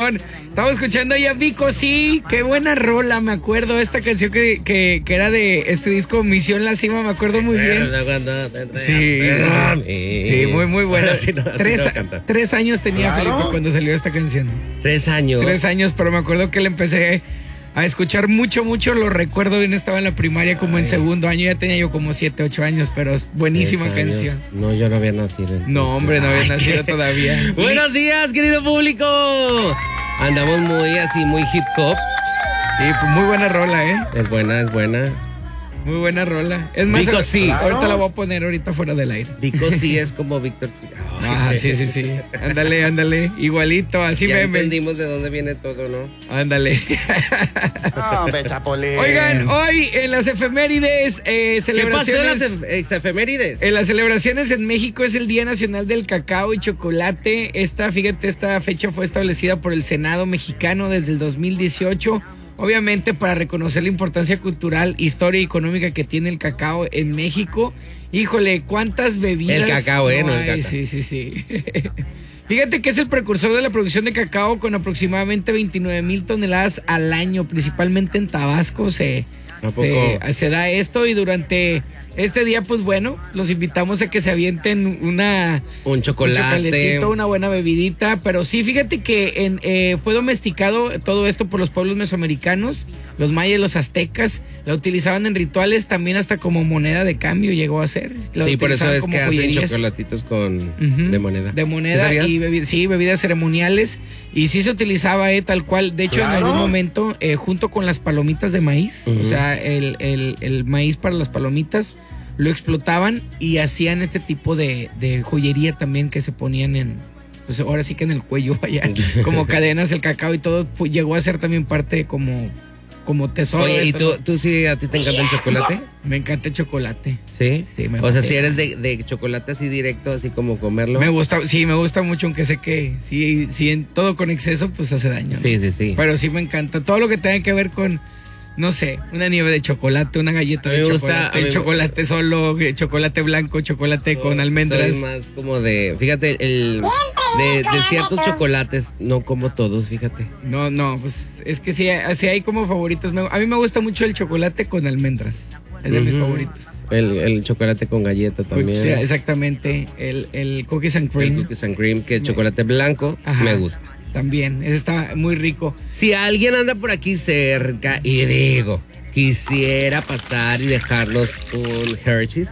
Simón. Estamos escuchando ya Vico, sí, qué buena rola, me acuerdo. Esta canción que era de este disco Misión La Cima, me acuerdo muy bien. Sí, muy buena. Sí, no, 3 años tenía Felipe cuando salió esta canción. 3 años. 3 años, pero me acuerdo que la empecé a escuchar mucho, lo recuerdo bien, estaba en la primaria como en segundo año, ya tenía yo como 7, 8 años, pero es buenísima canción. No, yo no había nacido. Entonces. No, hombre, no había nacido todavía. Buenos días, querido público. Andamos muy hip hop. Sí, pues muy buena rola, ¿eh? Es buena. Muy buena rola. Es más, Vico, sí. Ahorita la voy a poner ahorita fuera del aire. Vico sí es como Víctor. Sí. Ándale. Igualito, así ya me entendimos de dónde viene todo, ¿no? Ándale. Chapolín. Oigan, hoy en las efemérides, celebraciones. ¿Qué pasó en las efemérides? En las celebraciones en México es el Día Nacional del Cacao y Chocolate. Esta fecha fue establecida por el Senado mexicano desde el 2018. Obviamente para reconocer la importancia cultural, historia y económica que tiene el cacao en México. Híjole, cuántas bebidas. El cacao, no el cacao. Sí. Fíjate que es el precursor de la producción de cacao con aproximadamente 29,000 toneladas al año, principalmente en Tabasco se da esto y durante este día, pues bueno, los invitamos a que se avienten un chocolatito, una buena bebidita, pero sí, fíjate que fue domesticado todo esto por los pueblos mesoamericanos, los mayas, los aztecas, la utilizaban en rituales, también hasta como moneda de cambio llegó a ser. Sí, por eso es que hacen chocolatitos de moneda. De moneda y bebidas ceremoniales, y sí se utilizaba tal cual, de hecho en algún momento, junto con las palomitas de maíz, o sea, el maíz para las palomitas, lo explotaban y hacían este tipo de joyería también que se ponían pues ahora sí que en el cuello, vaya, como cadenas, el cacao y todo, pues, llegó a ser también parte como tesoro. Oye, ¿y tú sí a ti te encanta el chocolate? Me encanta el chocolate. ¿Sí? Sí, o sea, si eres de chocolate así directo, así como comerlo. Me gusta mucho, aunque sé que si en todo con exceso, pues hace daño, ¿no? Sí. Pero sí me encanta, todo lo que tenga que ver con, no sé, una nieve de chocolate, una galleta de chocolate, chocolate solo, chocolate blanco, chocolate con almendras. Soy más como fíjate, de ciertos chocolates, no como todos, fíjate. No, pues es que sí hay como favoritos. A mí me gusta mucho el chocolate con almendras, es de mis favoritos. El chocolate con galleta también. Sí, exactamente, el cookies and cream. El cookies and cream, que el chocolate blanco me gusta. También, ese está muy rico. Si alguien anda por aquí cerca y quisiera pasar y dejarnos un Hershey's,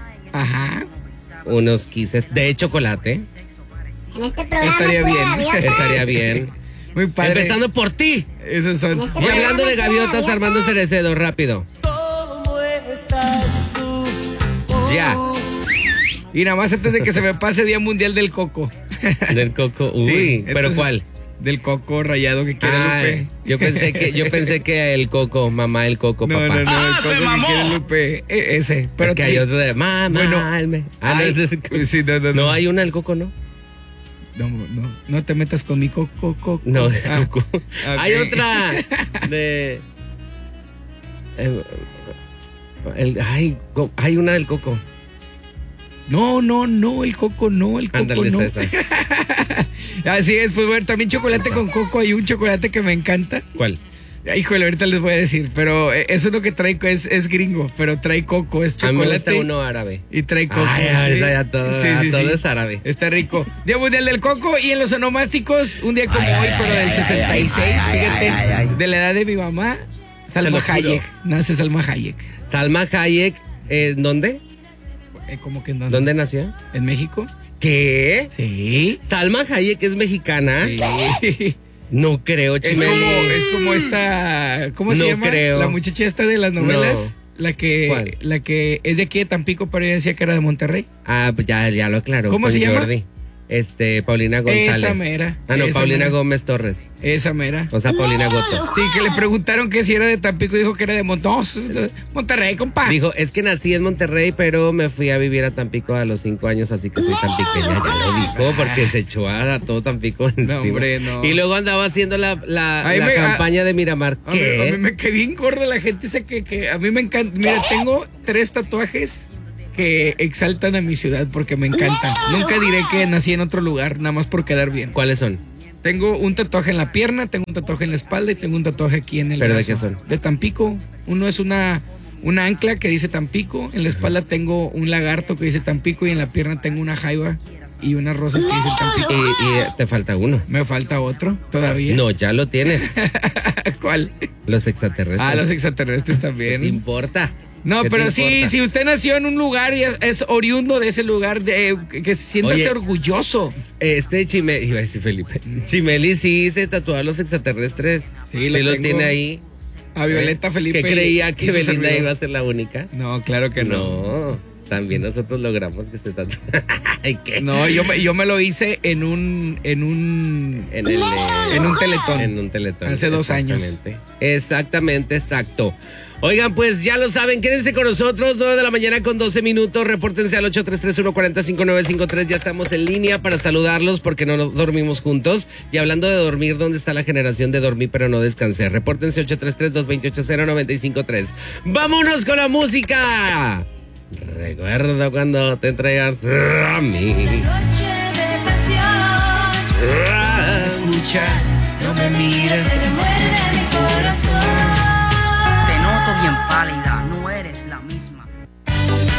unos kisses de chocolate, en este programa estaría bien. Muy padre. Empezando por ti. Esos son. Y hablando de gaviotas, Armando Cerecedo, rápido. Ya. Y nada más antes de que se me pase Día Mundial del Coco. Del coco, sí, pero entonces, ¿cuál? Del coco rallado que quiere Lupe. Yo pensé que el coco, mamá, el coco, papá. No, el coco que quiere Lupe, ese. Pero es que hay otro de mamá, no, hay una del coco, ¿no? No te metas con mi coco. No, coco. Okay. Hay otra de hay una del coco. No, el coco no, Ándale, no. Esa. Así es, pues bueno, también chocolate con coco. Hay un chocolate que me encanta. ¿Cuál? Híjole, ahorita les voy a decir, pero es uno que trae, es gringo, pero trae coco, es chocolate. A mí me gusta uno árabe. Y trae coco. Ahorita ya todo es árabe. Está rico. Día Mundial del Coco, y en los onomásticos, un día como hoy, pero del 66, fíjate, de la edad de mi mamá, Salma Hayek. Nace Salma Hayek. Salma Hayek, ¿dónde? ¿Cómo que en dónde? ¿Dónde nació? ¿En México? ¿Qué? Sí. Salma Hayek es mexicana. Sí. No creo, Chimeli. Es como esta, ¿cómo se llama? Creo. La muchacha esta de las novelas. No. La que es de aquí de Tampico, pero ella decía que era de Monterrey. Ah, pues ya lo aclaró. ¿Cómo se llama? Jordi. Paulina González. Esa mera. Paulina Gómez Torres. Esa mera. O sea, Paulina Goto. Sí, que le preguntaron que si era de Tampico y dijo que era de Monterrey, compa. Dijo, es que nací en Monterrey, pero me fui a vivir a Tampico a los 5 años, así que soy tampiqueña. Ya lo dijo, porque se echó a todo Tampico encima. No, hombre, no. Y luego andaba haciendo la campaña de Miramar. ¿Qué? A mí me cae bien gordo la gente, dice que a mí me encanta. Mira, tengo 3 tatuajes que exaltan a mi ciudad porque me encantan. Nunca diré que nací en otro lugar, nada más por quedar bien. ¿Cuáles son? Tengo un tatuaje en la pierna, tengo un tatuaje en la espalda y tengo un tatuaje aquí en el brazo. ¿Pero de qué son? De Tampico. Uno es una ancla que dice Tampico. En la espalda tengo un lagarto que dice Tampico y en la pierna tengo una jaiba y unas rosas que dicen Tampico. Y te falta uno. Me falta otro todavía. No, ya lo tienes. ¿Cuál? Los extraterrestres. Ah, los extraterrestres también. ¿Qué te importa? No, pero sí, si usted nació en un lugar y es oriundo de ese lugar, que siéntase orgulloso. Chimeli, iba a decir Felipe. Chimeli sí se tatuó a los extraterrestres. Sí, lo tiene ahí. A Violeta Felipe. ¿Qué creía que Belinda iba a ser la única? No, claro que no. También nosotros logramos que se tatúe. No, yo me lo hice en un teletón. En un teletón. Hace 2 años. Exactamente, exacto. Oigan, pues ya lo saben, quédense con nosotros, 9 de la mañana con 12 minutos, repórtense al 833-140-5953, ya estamos en línea para saludarlos porque no dormimos juntos. Y hablando de dormir, ¿dónde está la generación de dormir pero no descansé? Repórtense 833-228-0953. ¡Vámonos con la música! Recuerdo cuando te entregas a mí. Escuchas, no me miras.